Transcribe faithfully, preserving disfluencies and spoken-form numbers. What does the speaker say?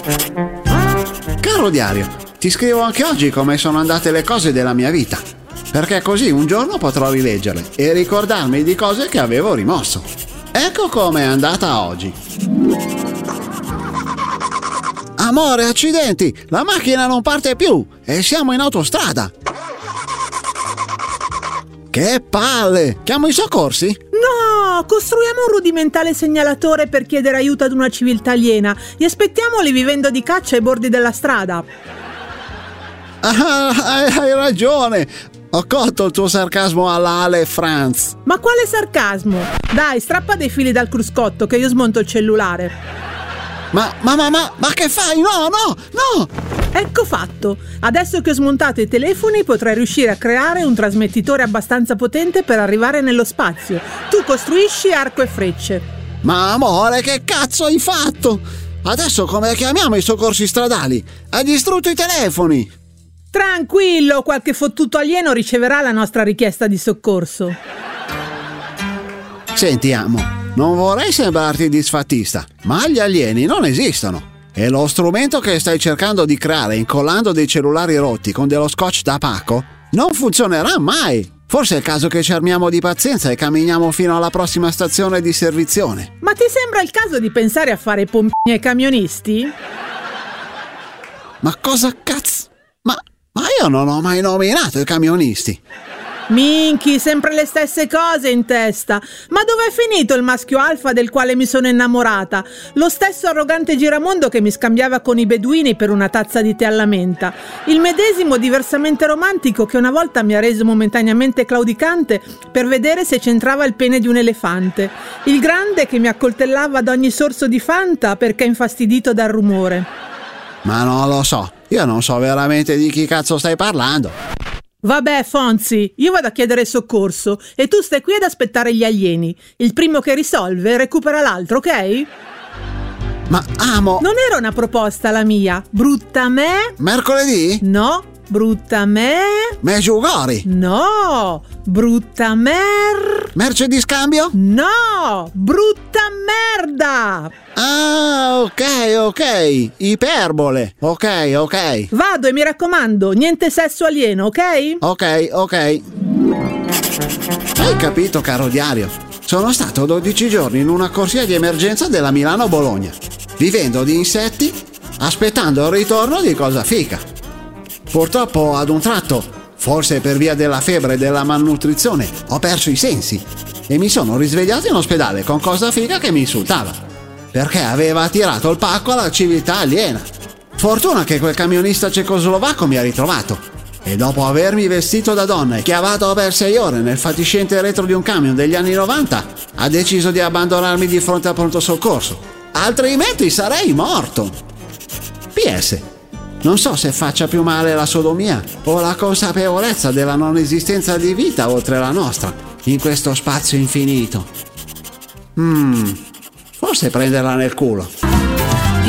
Caro diario, ti scrivo anche oggi come sono andate le cose della mia vita, perché così un giorno potrò rileggerle e ricordarmi di cose che avevo rimosso. Ecco com'è andata oggi. Amore, accidenti, la macchina non parte più e siamo in autostrada. Che palle! Chiamo i soccorsi? No, costruiamo un rudimentale segnalatore per chiedere aiuto ad una civiltà aliena e aspettiamoli vivendo di caccia ai bordi della strada. Ah, hai, hai ragione! Ho colto il tuo sarcasmo alla Ale Franz. Ma quale sarcasmo? Dai, strappa dei fili dal cruscotto che io smonto il cellulare. Ma, ma, ma, ma, ma che fai? No, no, no! Ecco fatto. Adesso che ho smontato i telefoni potrai riuscire a creare un trasmettitore abbastanza potente per arrivare nello spazio. Tu costruisci arco e frecce. Ma amore, che cazzo hai fatto? Adesso come chiamiamo i soccorsi stradali? Hai distrutto i telefoni! Tranquillo, qualche fottuto alieno riceverà la nostra richiesta di soccorso. Senti, amo, non vorrei sembrarti disfattista, ma gli alieni non esistono. E lo strumento che stai cercando di creare incollando dei cellulari rotti con dello scotch da pacco non funzionerà mai. Forse è il caso che ci armiamo di pazienza e camminiamo fino alla prossima stazione di servizione. Ma ti sembra il caso di pensare a fare pompini ai camionisti? Ma cosa cazzo? Ma, ma io non ho mai nominato i camionisti. Minchi, sempre le stesse cose in testa. Ma dov'è finito il maschio alfa del quale mi sono innamorata? Lo stesso arrogante giramondo che mi scambiava con i beduini per una tazza di tè alla menta. Il medesimo diversamente romantico che una volta mi ha reso momentaneamente claudicante per vedere se c'entrava il pene di un elefante. Il grande che mi accoltellava ad ogni sorso di Fanta perché infastidito dal rumore. Ma non lo so, io non so veramente di chi cazzo stai parlando. Vabbè, Fonzi, io vado a chiedere soccorso e tu stai qui ad aspettare gli alieni. Il primo che risolve recupera l'altro, ok? Ma amo... Non era una proposta la mia. Brutta me? Mercoledì? No. Brutta me? Meggiugori? No. Brutta mer? Merce di scambio? No. Brutta merda. Ah, ok, ok. Iperbole. Ok, ok. Vado e mi raccomando, niente sesso alieno, ok? Ok, ok. Hai capito, caro diario? Sono stato dodici giorni in una corsia di emergenza della Milano-Bologna, vivendo di insetti, aspettando il ritorno di cosa fica. Purtroppo ad un tratto, forse per via della febbre e della malnutrizione, ho perso i sensi e mi sono risvegliato in ospedale con cosa figa che mi insultava, perché aveva tirato il pacco alla civiltà aliena. Fortuna che quel camionista cecoslovacco mi ha ritrovato e dopo avermi vestito da donna e chiavato per sei ore nel fatiscente retro di un camion degli anni novanta, ha deciso di abbandonarmi di fronte al pronto soccorso, altrimenti sarei morto. P S Non so se faccia più male la sodomia o la consapevolezza della non esistenza di vita oltre la nostra in questo spazio infinito. Hmm, forse prenderla nel culo.